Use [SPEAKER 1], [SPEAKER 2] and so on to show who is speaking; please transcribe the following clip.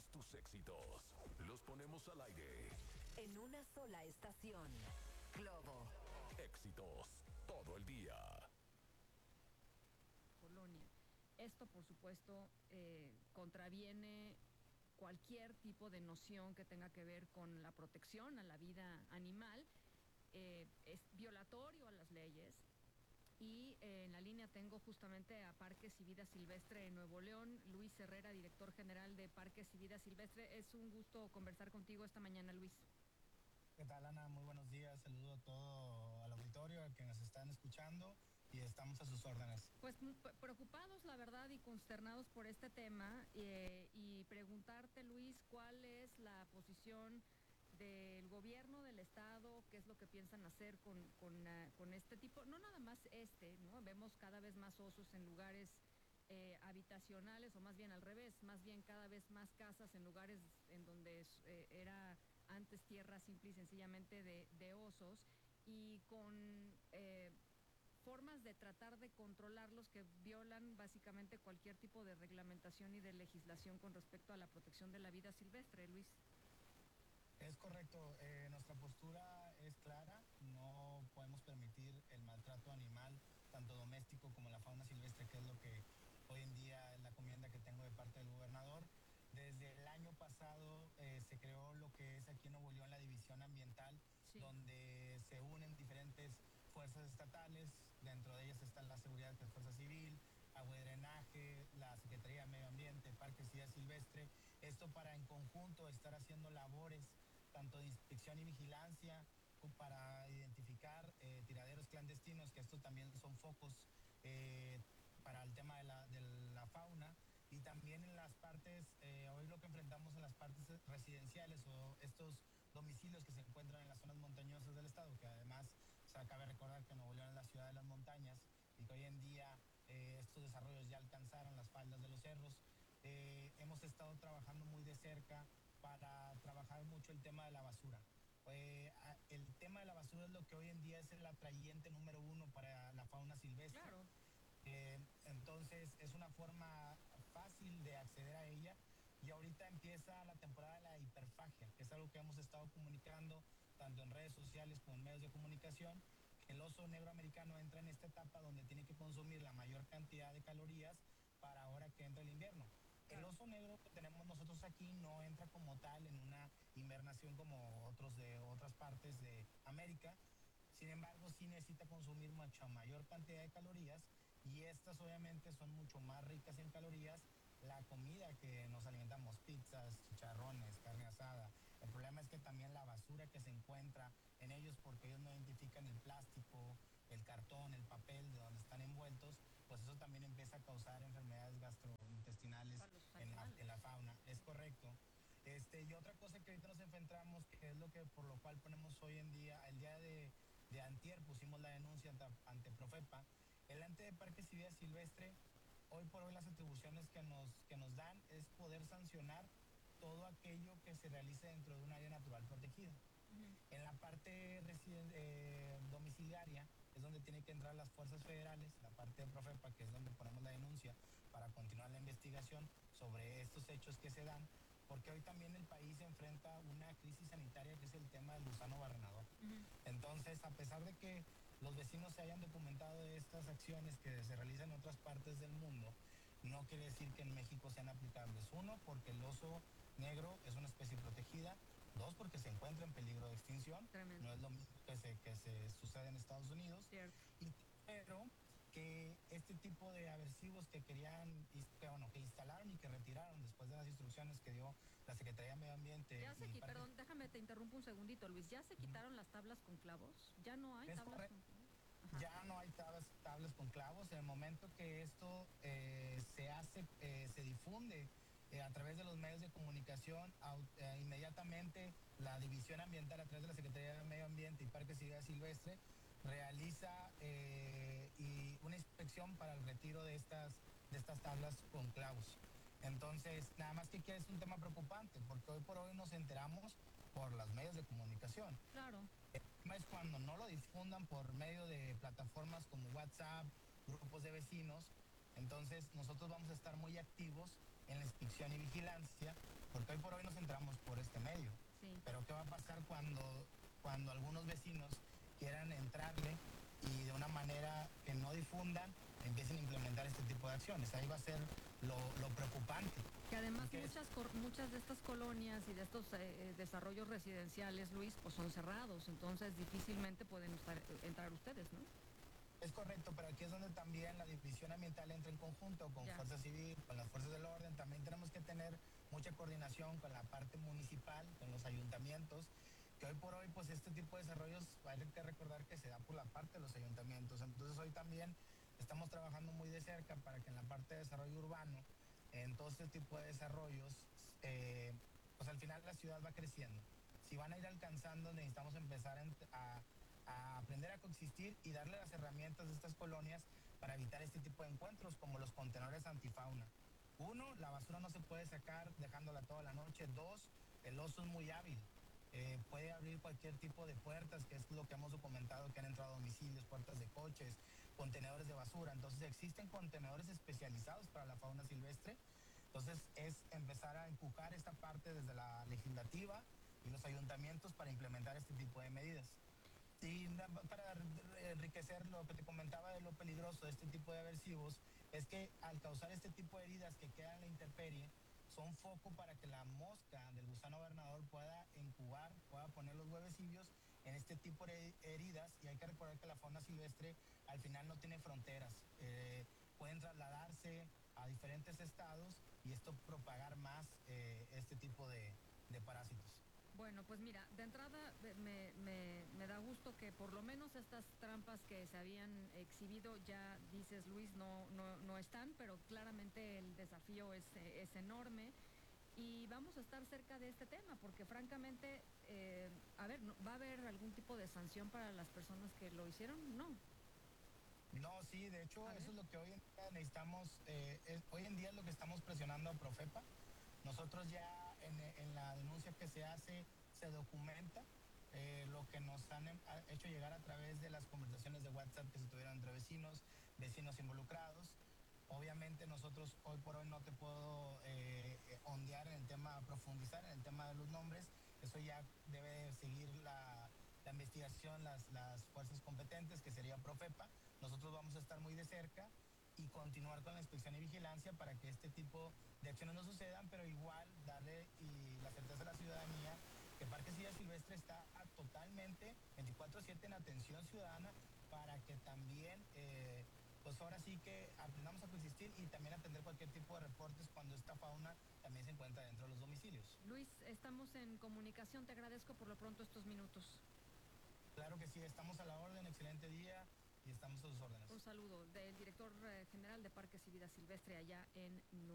[SPEAKER 1] tus éxitos, los ponemos al aire.
[SPEAKER 2] En una sola estación. Globo.
[SPEAKER 1] Éxitos todo el día.
[SPEAKER 3] Colonia. Esto, por supuesto, contraviene cualquier tipo de noción que tenga que ver con la protección a la vida animal. Es violatorio a las leyes. Y en la línea tengo justamente a Parques y Vida Silvestre de Nuevo León, Luis Herrera, director general de Parques y Vida Silvestre. Es un gusto conversar contigo esta mañana, Luis.
[SPEAKER 4] ¿Qué tal, Ana? Muy buenos días. Saludo a todo al auditorio, a que nos están escuchando, y estamos a sus órdenes.
[SPEAKER 3] Pues preocupados, la verdad, y consternados por este tema, y preguntarte, Luis, ¿cuál es la posición del gobierno del estado? ¿Qué es lo que piensan hacer con este tipo? No nada más ¿no? Vemos cada vez más osos en lugares habitacionales, o más bien al revés, más bien cada vez más casas en lugares en donde era antes tierra simple y sencillamente de osos, y con formas de tratar de controlarlos que violan básicamente cualquier tipo de reglamentación y de legislación con respecto a la protección de la vida silvestre, Luis.
[SPEAKER 4] Es correcto, nuestra postura es clara. No podemos permitir el maltrato animal, tanto doméstico como la fauna silvestre, que es lo que hoy en día es la encomienda que tengo de parte del gobernador. Desde el año pasado se creó lo que es aquí en Nuevo León la División Ambiental, sí, donde se unen diferentes fuerzas estatales. Dentro de ellas está la seguridad, que es Fuerza Civil, Agua y Drenaje, la Secretaría de Medio Ambiente, Parques y Vida Silvestre. Esto para en conjunto estar haciendo labores tanto de inspección y vigilancia, para identificar tiraderos clandestinos, que estos también son focos para el tema de la fauna. Y también en las partes, hoy lo que enfrentamos en las partes residenciales, o estos domicilios que se encuentran en las zonas montañosas del estado, que además cabe recordar que Nuevo León es la ciudad de las montañas, y que hoy en día estos desarrollos ya alcanzaron las faldas de los cerros. Hemos estado trabajando muy de cerca para trabajar mucho el tema de la basura. El tema de la basura es lo que hoy en día es el atrayente número uno para la fauna silvestre.
[SPEAKER 3] Claro.
[SPEAKER 4] Entonces es una forma fácil de acceder a ella, y ahorita empieza la temporada de la hiperfagia, que es algo que hemos estado comunicando tanto en redes sociales como en medios de comunicación. El oso negro americano entra en esta etapa donde tiene que consumir la mayor cantidad de calorías para ahora que entra el invierno. El oso negro que tenemos nosotros aquí no entra como tal en una hibernación como otros de otras partes de América. Sin embargo, sí necesita consumir mucha mayor cantidad de calorías, y estas obviamente son mucho más ricas en calorías. La comida que nos alimentamos, pizzas, chicharrones, carne asada. El problema es que también la basura que se encuentra en ellos, porque ellos no identifican el plástico, el cartón, el papel de donde están envueltos, pues eso también empieza a causar enfermedades gastrointestinales en la fauna. Es correcto. Y otra cosa que ahorita nos enfrentamos, que es lo que por lo cual ponemos hoy en día, el día de antier pusimos la denuncia ante Profepa. El ente de Parques y Vida Silvestre, hoy por hoy las atribuciones que nos dan es poder sancionar todo aquello que se realice dentro de un área natural protegida. Uh-huh. En la parte domiciliaria es donde tienen que entrar las fuerzas federales, la parte de Profepa, que es donde ponemos la denuncia para continuar la investigación sobre estos hechos que se dan, porque hoy también el país se enfrenta a una crisis sanitaria, que es el tema del gusano barrenador. Uh-huh. Entonces, a pesar de que los vecinos se hayan documentado de estas acciones que se realizan en otras partes del mundo, no quiere decir que en México sean aplicables. Uno, porque el oso negro es una especie protegida. Dos, porque se encuentra en peligro de extinción.
[SPEAKER 3] Tremendo.
[SPEAKER 4] No es lo mismo que se sucede en Estados Unidos.
[SPEAKER 3] Cierto.
[SPEAKER 4] Pero que este tipo de aversivos que que instalaron y que retiraron después de las instrucciones que dio la Secretaría de Medio Ambiente.
[SPEAKER 3] Perdón, déjame te interrumpo un segundito, Luis. ¿Ya se quitaron las tablas con clavos? ¿Ya no hay tablas con clavos?
[SPEAKER 4] Ya no hay tablas con clavos. En el momento que esto se difunde a través de los medios de comunicación, inmediatamente la División Ambiental, a través de la Secretaría de Medio Ambiente y Parques y Vida Silvestre, realiza y una inspección para el retiro de estas tablas con clavos. Entonces, nada más que es un tema preocupante, porque hoy por hoy nos enteramos por los medios de comunicación.
[SPEAKER 3] Claro.
[SPEAKER 4] El tema es cuando no lo difundan por medio de plataformas como WhatsApp, grupos de vecinos. Entonces, nosotros vamos a estar muy activos en la inspección y vigilancia, porque hoy por hoy nos centramos por este medio.
[SPEAKER 3] Sí.
[SPEAKER 4] Pero ¿qué va a pasar cuando algunos vecinos quieran entrarle y de una manera que no difundan empiecen a implementar este tipo de acciones? Ahí va a ser lo preocupante.
[SPEAKER 3] Que además
[SPEAKER 4] Porque
[SPEAKER 3] muchas de estas colonias y de estos desarrollos residenciales, Luis, pues son cerrados, entonces difícilmente pueden entrar ustedes, ¿no?
[SPEAKER 4] es correcto, pero aquí es donde también la división ambiental entra en conjunto con
[SPEAKER 3] Ya.
[SPEAKER 4] Fuerza Civil, con las fuerzas del orden. También tenemos que tener mucha coordinación con la parte municipal, con los ayuntamientos, que hoy por hoy pues este tipo de desarrollos hay que recordar que se da por la parte de los ayuntamientos. Entonces hoy también estamos trabajando muy de cerca para que en la parte de desarrollo urbano, en todo este tipo de desarrollos, pues al final la ciudad va creciendo. Si van a ir alcanzando, necesitamos empezar a aprender a coexistir y darle las herramientas de estas colonias para evitar este tipo de encuentros, como los contenedores antifauna. Uno, la basura no se puede sacar dejándola toda la noche. Dos, el oso es muy hábil. Puede abrir cualquier tipo de puertas, que es lo que hemos documentado, que han entrado a domicilios, puertas de coches, contenedores de basura. Entonces existen contenedores especializados para la fauna silvestre. Entonces es empezar a empujar esta parte desde la legislativa y los ayuntamientos para implementar este tipo de medidas. Y para enriquecer lo que te comentaba de lo peligroso de este tipo de aversivos, es que al causar este tipo de heridas que quedan en la intemperie, son foco para que la mosca del gusano gobernador pueda incubar, pueda poner los huevecillos en este tipo de heridas. Y hay que recordar que la fauna silvestre al final no tiene fronteras. Pueden trasladarse a diferentes estados y esto propagar más este tipo de parásitos.
[SPEAKER 3] Bueno, pues mira, de entrada me da gusto que por lo menos estas trampas que se habían exhibido ya, dices Luis, no están, pero claramente el desafío es enorme y vamos a estar cerca de este tema porque francamente, a ver, ¿va a haber algún tipo de sanción para las personas que lo hicieron? No.
[SPEAKER 4] No, sí, de hecho eso es lo que hoy en día necesitamos, hoy en día es lo que estamos presionando a Profepa. Nosotros ya en la denuncia que se hace se documenta lo que nos han hecho llegar a través de las conversaciones de WhatsApp que se tuvieron entre vecinos involucrados. Obviamente nosotros hoy por hoy no te puedo ondear en el tema, profundizar en el tema de los nombres. Eso ya debe seguir la investigación, las fuerzas competentes, que sería Profepa. Nosotros vamos a estar muy de cerca y continuar con la inspección y vigilancia para que este tipo de acciones no sucedan, pero igual darle la certeza a la ciudadanía que Parques Vida Silvestre está totalmente 24/7 en atención ciudadana para que también, pues ahora sí que aprendamos a coexistir y también atender cualquier tipo de reportes cuando esta fauna también se encuentra dentro de los domicilios.
[SPEAKER 3] Luis, estamos en comunicación, te agradezco por lo pronto estos minutos.
[SPEAKER 4] Claro que sí, estamos a la orden, excelente día y estamos a sus órdenes.
[SPEAKER 3] Un saludo del director general de Parques y Vida Silvestre allá en